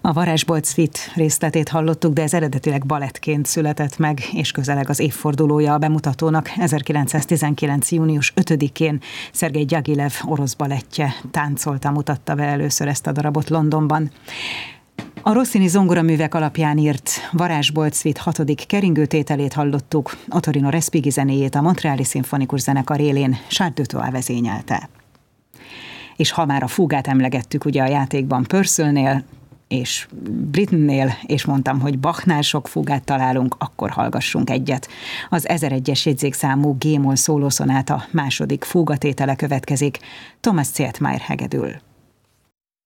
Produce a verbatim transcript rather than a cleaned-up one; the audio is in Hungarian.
A Varázsbolt Suite részletét hallottuk, de ez eredetileg balettként született meg, és közeleg az évfordulója a bemutatónak. ezerkilencszáztizenkilenc. június ötödikén Szergej Gyagilev orosz balettje táncolta, mutatta be először ezt a darabot Londonban. A Rossini zongoraművek alapján írt Varázsbolt Suite hatodik keringőtételét hallottuk, Ottorino Respighi zenéjét a Montreali Szimfonikus Zenekar élén Charles Dutoit vezényelte. És ha már a fúgát emlegettük ugye a játékban Purcellnél és Brittennél, és mondtam, hogy Bachnál sok fúgát találunk, akkor hallgassunk egyet. Az ezeregyes jegyzékszámú G-moll szólószonáta második fúgatétele következik, Thomas Zietmeier hegedül.